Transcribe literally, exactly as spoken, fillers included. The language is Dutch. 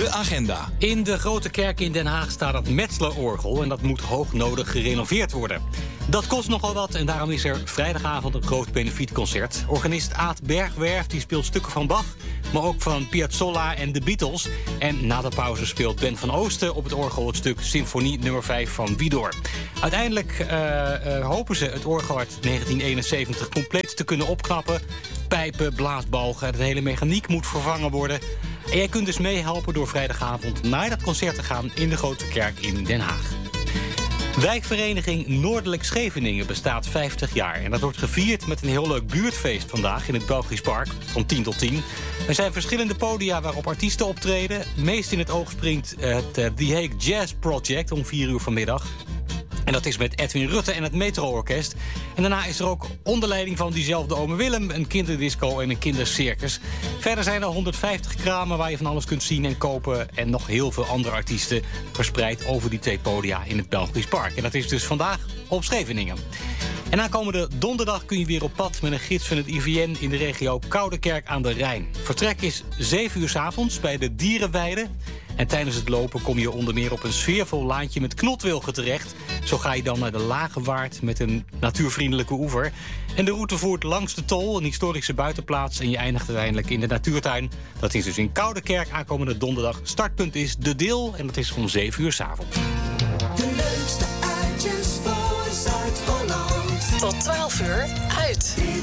De agenda. In de Grote Kerk in Den Haag staat het Metzler-orgel en dat moet hoognodig gerenoveerd worden. Dat kost nogal wat en daarom is er vrijdagavond een groot benefietconcert. Organist Aad Bergwerf die speelt stukken van Bach, maar ook van Piazzolla en de Beatles. En na de pauze speelt Ben van Oosten op het orgel het stuk Symfonie nummer vijf van Widor. Uiteindelijk uh, uh, hopen ze het orgel uit negentien eenenzeventig compleet te kunnen opknappen. Pijpen, blaasbalgen, de hele mechaniek moet vervangen worden. En jij kunt dus meehelpen door vrijdagavond naar dat concert te gaan in de Grote Kerk in Den Haag. Wijkvereniging Noordelijk Scheveningen bestaat vijftig jaar. En dat wordt gevierd met een heel leuk buurtfeest vandaag in het Belgisch Park van tien tot tien. Er zijn verschillende podia waarop artiesten optreden. Meest in het oog springt het The Hague Jazz Project om vier uur vanmiddag. En dat is met Edwin Rutte en het Metro-orkest. En daarna is er ook onder leiding van diezelfde ome Willem een kinderdisco en een kindercircus. Verder zijn er honderdvijftig kramen waar je van alles kunt zien en kopen. En nog heel veel andere artiesten verspreid over die twee podia in het Belgisch Park. En dat is dus vandaag op Scheveningen. En aankomende donderdag kun je weer op pad met een gids van het I V N in de regio Koudekerk aan de Rijn. Vertrek is zeven uur 's avonds bij de Dierenweide. En tijdens het lopen kom je onder meer op een sfeervol laantje met knotwilgen terecht. Zo ga je dan naar de Lage Waard met een natuurvriendelijke oever. En de route voert langs de Tol, een historische buitenplaats. En je eindigt uiteindelijk in de natuurtuin. Dat is dus in Koudekerk aankomende donderdag. Startpunt is De Deel en dat is om zeven uur 's avonds. De leukste uitjes voor Zuid-Holland. Tot twaalf uur uit.